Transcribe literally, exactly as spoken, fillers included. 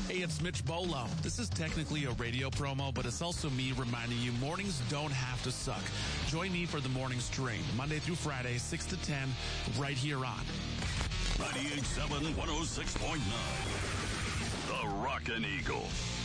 Hey, it's Mitch Bolo. This is technically a radio promo, but it's also me reminding you mornings don't have to suck. Join me for the morning stream, Monday through Friday, six to ten, right here on ninety-eight point seven, one oh six point nine. The Rockin' Eagle.